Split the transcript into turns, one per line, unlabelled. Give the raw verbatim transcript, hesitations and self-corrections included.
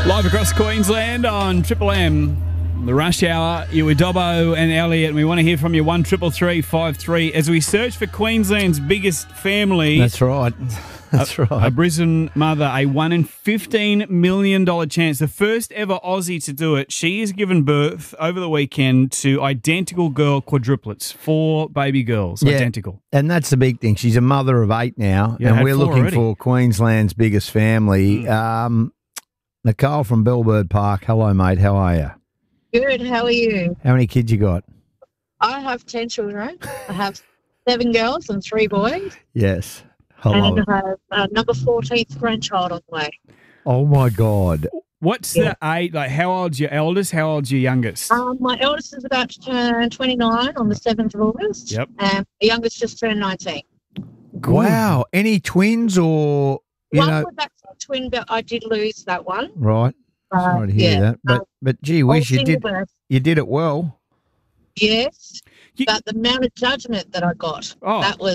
Live across Queensland on Triple M. The Rush Hour. You're with Dobbo and Elliot, and we want to hear from you. One triple three five three as we search for Queensland's biggest family.
That's right. That's
a,
right.
A Brisbane mother, a one in fifteen million dollars chance. The first ever Aussie to do it. She has given birth over the weekend to identical girl quadruplets. Four baby girls.
Yeah,
Identical.
And that's the big thing. She's a mother of eight now,
Yeah,
and
had
we're
four
looking
already.
for Queensland's biggest family.
Mm.
Um, Nicole from Bellbird Park. Hello, mate. How are you?
Good. How are you?
How many kids you got?
I have ten children. I have seven girls and three boys.
Yes. Hello.
And I have uh, number fourteenth grandchild on the way.
Oh, my God.
What's
Yeah.
the age? Like, how old's your eldest? How old's your youngest?
Um, my eldest is about to turn twenty-nine on the seventh of August.
Yep.
And the youngest just turned nineteen.
Wow. Any twins or, you
one
know,
was actually a twin, but I did lose that one.
right.
Uh,
Sorry to hear
yeah.
that. But,
Um,
but gee
all
whiz, you
single
did,
birth.
you did it well.
Yes.
You-
But the amount of judgment that I got,
Oh.
that was